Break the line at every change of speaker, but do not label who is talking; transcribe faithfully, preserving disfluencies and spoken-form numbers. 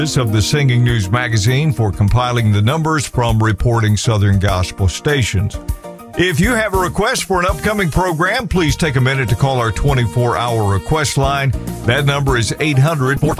of the Singing News Magazine for compiling the numbers from reporting Southern Gospel stations. If you have a request for an upcoming program, please take a minute to call our twenty-four hour request line. That number is eight hundred, four